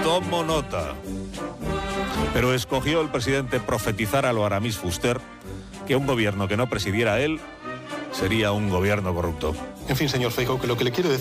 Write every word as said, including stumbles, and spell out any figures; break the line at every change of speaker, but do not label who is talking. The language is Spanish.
Tomo nota. Pero escogió el presidente profetizar a lo Aramis Fuster que un gobierno que no presidiera él sería un gobierno corrupto.
En fin, señor Feijóo, que lo que le quiero decir